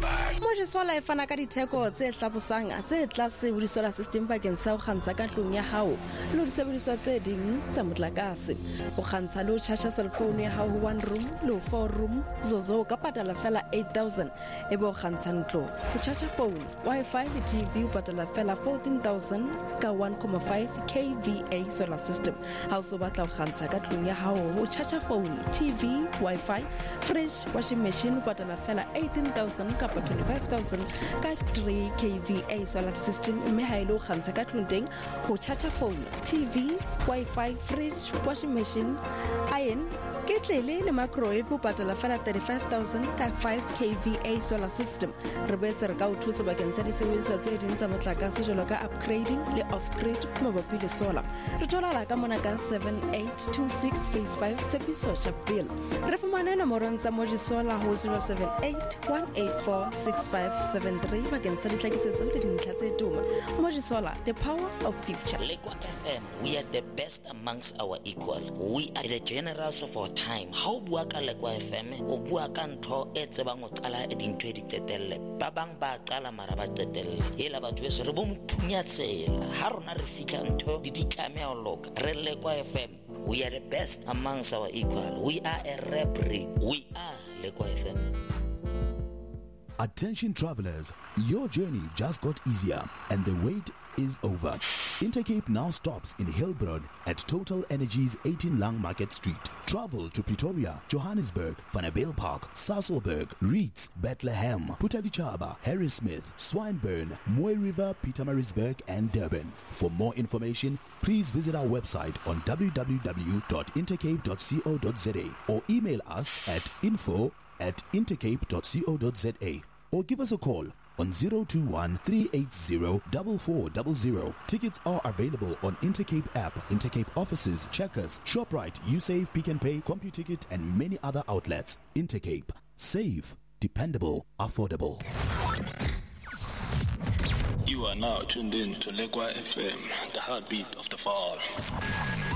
back. Mojisola e fana ka ditheko tse hlabosang tse tlase ho di-solar system bakeng sa ho kgantsha ka tlung ya hao le ho disebediswa tse ding tsa motlakase. O kgantsha le ho charge cellphone ya hao ho 1 room le ho 4 room zozo ka patala fela 8,000 e bo kgantsha ntlo. Ho charge phone, Wi-Fi le TV o patala fela 14,000 ka 1.5 kVA solar system. Ha o so batla ho kgantsha ka tlung ya hao ho charge phone, TV, Wi-Fi, fridge, washing machine o patala fela 18,000 kapa 25,000 ka 3 kVA solar system. Mme ha ile ho kgantsha ka tlung teng ho charge phone, TV, Wi-Fi, fridge, washing machine, iron, ketlele le microwave o patala fela 35,000 ka 5 kVA solar system. Re boetse re ka o thusa bakeng sa disebediswa tse ding tsa motlakase jwalo ka upgrading le off-grid mabapi le solar. Re tholahala ka mona ka 7826 phase 5 Tshepiso Sharpeville. Re fumane nomorong tsa Mojisola ho 078 184 6573 bakeng sa dihlakisetso le dintlha tse tuma. Mojisola, the power of future. Lekwa FM, we are the best amongst our equal. We are the generals of our time. Ha o bua ka Lekwa FM, o bua ka ntho e tsebang o qala e dintho di qetelle. Ba bang ba qala mara ba qetelle. Hela batho beso re bo mphunya-tsela. Ha rona re fihla ntho di tlameha ho loka. Re Lekwa FM, we are the best amongst our equal. We are a rare breed. We are Lekwa FM. Attention travelers, your journey just got easier and the wait is over. Intercape now stops in Hillbroad at Total Energies 18 Lang Market Street. Travel to Pretoria, Johannesburg, Vanderbilt Park, Sasolburg, Reeds, Bethlehem, Putadichaba, Harrismith, Swinburne, Moy River, Pietermaritzburg and Durban. For more information, please visit our website on www.intercape.co.za or email us at info@intercape.co.za or give us a call on 021-380-4400. Tickets are available on Intercape app, Intercape offices, Checkers, ShopRite, USave, Pick and Pay, CompuTicket and many other outlets. Intercape. Safe, dependable, affordable. You are now tuned in to Lekwa FM, the heartbeat of the fall.